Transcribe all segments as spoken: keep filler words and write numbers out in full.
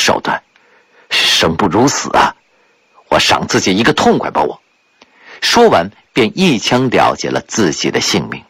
手段，生不如死啊！我赏自己一个痛快吧！我说完，便一枪了结了自己的性命。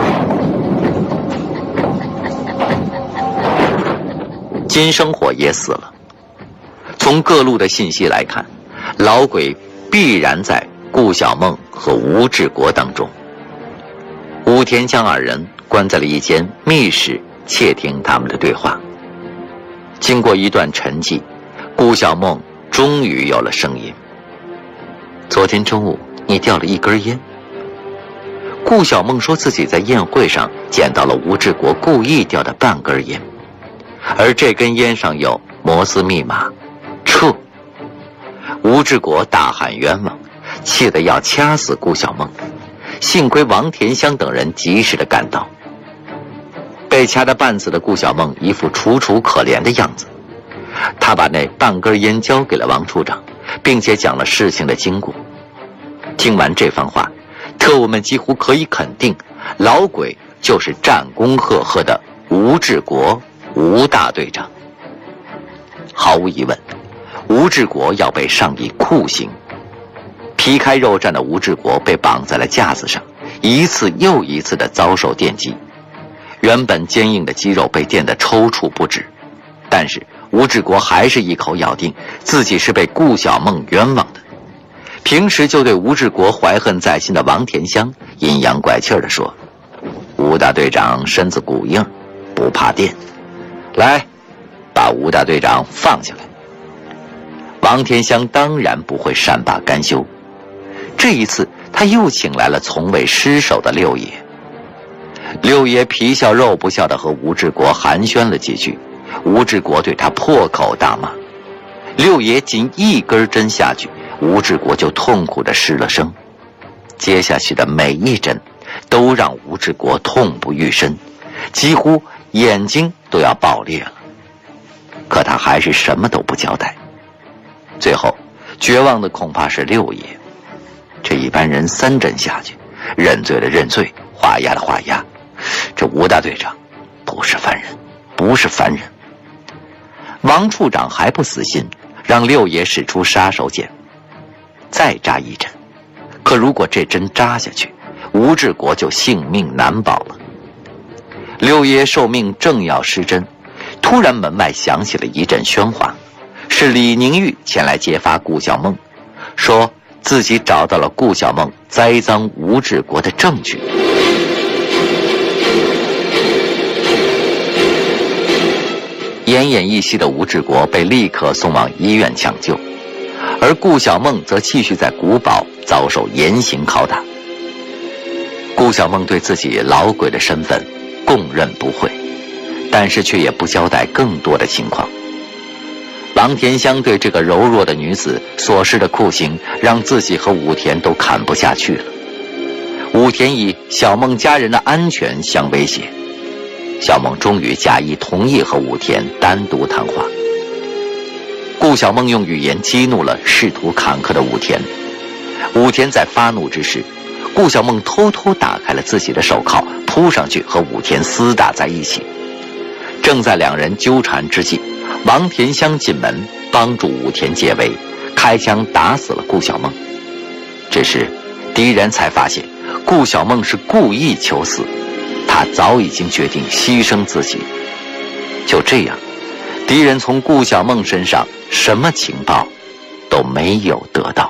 金生火也死了。从各路的信息来看，老鬼必然在顾小梦和吴志国当中。武田将二人关在了一间密室，窃听他们的对话。经过一段沉寂，顾小梦终于有了声音：“昨天中午你掉了一根烟。”顾小梦说自己在宴会上捡到了吴志国故意掉的半根烟，而这根烟上有摩斯密码。撤！吴志国大喊冤枉，气得要掐死顾小梦。幸亏王田香等人及时的赶到。被掐得半死的顾小梦一副楚楚可怜的样子，他把那半根烟交给了王处长，并且讲了事情的经过。听完这番话，特务们几乎可以肯定，老鬼就是战功赫赫的吴志国，吴大队长。毫无疑问，吴志国要被上以酷刑。皮开肉绽的吴志国被绑在了架子上，一次又一次地遭受电击，原本坚硬的肌肉被电得抽搐不止。但是吴志国还是一口咬定自己是被顾小梦冤枉的。平时就对吴志国怀恨在心的王田香阴阳怪气地说：“吴大队长身子骨硬，不怕电，来，把吴大队长放下来。”王田香当然不会善罢甘休，这一次他又请来了从未失手的六爷。六爷皮笑肉不笑地和吴志国寒暄了几句，吴志国对他破口大骂。六爷仅一根针下去，吴志国就痛苦地失了声。接下去的每一针都让吴志国痛不欲生，几乎眼睛都要爆裂了。可他还是什么都不交代。最后绝望的恐怕是六爷。这一般人三针下去，认罪的认罪，画押的画押。这吴大队长不是凡人，不是凡人。王处长还不死心，让六爷使出杀手锏，再扎一针。可如果这针扎下去，吴志国就性命难保了。六爷受命正要施针，突然门外响起了一阵喧哗，是李宁玉前来揭发顾小梦，说自己找到了顾小梦栽赃吴志国的证据。奄奄一息的吴志国被立刻送往医院抢救，而顾小梦则继续在古堡遭受严刑拷打。顾小梦对自己老鬼的身份供认不讳，但是却也不交代更多的情况。王田香对这个柔弱的女子所施的酷刑，让自己和武田都看不下去了。武田以小梦家人的安全相威胁，小梦终于假意同意和武田单独谈话。顾小梦用语言激怒了试图坎坷的武田。武田在发怒之时，顾小梦偷偷打开了自己的手铐，扑上去和武田厮打在一起。正在两人纠缠之际，王田香进门帮助武田解围，开枪打死了顾小梦。这时敌人才发现顾小梦是故意求死，他早已经决定牺牲自己。就这样，敌人从顾小梦身上什么情报都没有得到。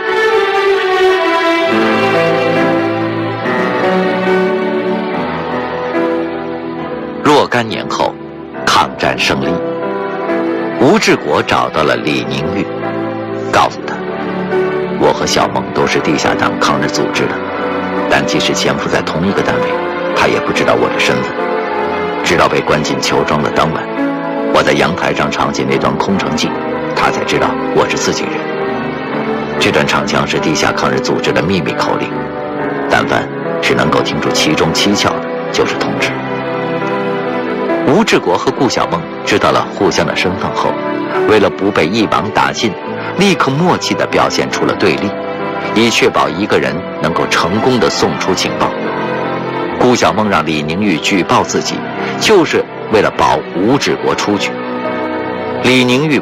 若干年后，抗战胜利，吴志国找到了李宁玉，告诉他，我和小梦都是地下党抗日组织的，但即使潜伏在同一个单位，他也不知道我的身份。直到被关进囚庄的当晚，我在阳台上唱起那段空城计，他才知道我是自己人。这段唱腔是地下抗日组织的秘密口令，但凡是能够听出其中蹊跷的，就是同志。吴志国和顾小梦知道了互相的身份后，为了不被一网打尽，立刻默契地表现出了对立，以确保一个人能够成功地送出情报。顾小梦让李宁玉举报自己，就是为了保吴志国出去。李宁玉